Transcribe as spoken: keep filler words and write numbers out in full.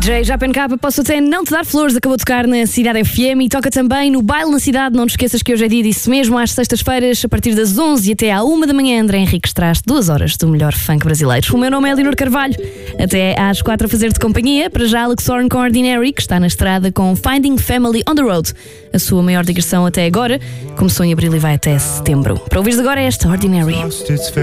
D J K, posso até não te dar flores, acabou de tocar na Cidade F M e toca também no Baile na Cidade. Não te esqueças que hoje é dia disso mesmo, às sextas-feiras, a partir das onze e até à uma da manhã, André Henriques traz duas horas do melhor funk brasileiro. O meu nome é Leonor Carvalho, até às quatro a fazer-te companhia. Para já, Alex Horn com Ordinary, que está na estrada com Finding Family on the Road, a sua maior digressão até agora. Começou em abril e vai até setembro. Para ouvires agora esta Ordinary.